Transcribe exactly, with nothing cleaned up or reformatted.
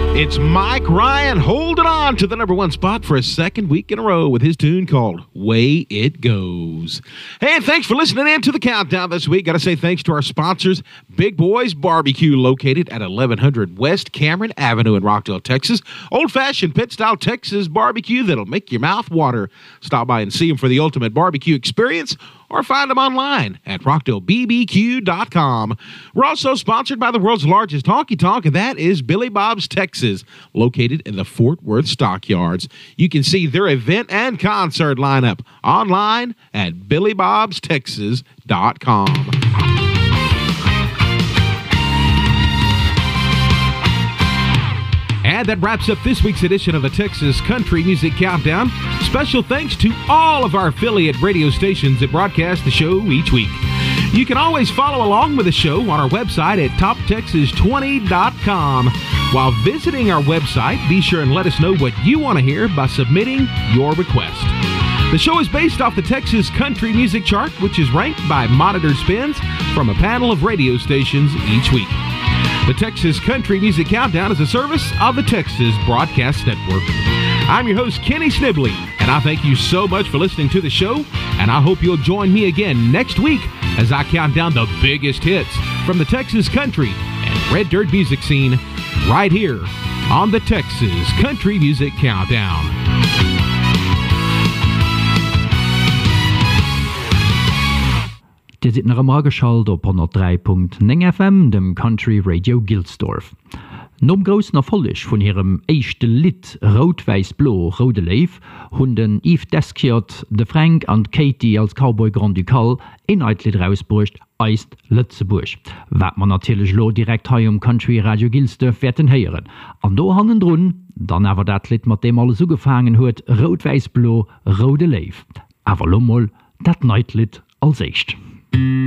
It's Mike Ryan holding on to the number one spot for a second week in a row with his tune called Way It Goes. Hey, and thanks for listening in to the countdown this week. Got to say thanks to our sponsors, Big Boys Barbecue, located at eleven hundred West Cameron Avenue in Rockdale, Texas. Old-fashioned pit-style Texas barbecue that'll make your mouth water. Stop by and see them for the ultimate barbecue experience, or find them online at rockdale b b q dot com. We're also sponsored by the world's largest honky-tonk, and that is Billy Bob's Texas, located in the Fort Worth Stockyards. You can see their event and concert lineup online at billy bobs texas dot com. And that wraps up this week's edition of the Texas Country Music Countdown. Special thanks to all of our affiliate radio stations that broadcast the show each week. You can always follow along with the show on our website at top texas twenty dot com. While visiting our website, be sure and let us know what you want to hear by submitting your request. The show is based off the Texas Country Music Chart, which is ranked by Monitor Spins from a panel of radio stations each week. The Texas Country Music Countdown is a service of the Texas Broadcast Network. I'm your host, Kenny Snibley, and I thank you so much for listening to the show, and I hope you'll join me again next week as I count down the biggest hits from the Texas country and red dirt music scene right here on the Texas Country Music Countdown. Dir sit nach am Rageschalt op hundert drei Komma neun F M, dem Country Radio Gilsdorf. Nom grossen Erfolleg vun hirem éichte Lied Rot-Weiß-Blo Rode Leif hunn den Yves Deschiot, de Frank an Katie als Cowboy Grand Ducal inhaltlich rausbrucht eist Lützeburg. Wat man natürlich lo direkt hei um Country Radio Gilsdorf werden heieren. An do hannen drun, dann awer dat Lied mat dem alles ugefangen huet Rot-Weiß-Blo Rode Leif. Awer lommel dat Neitlied als echt.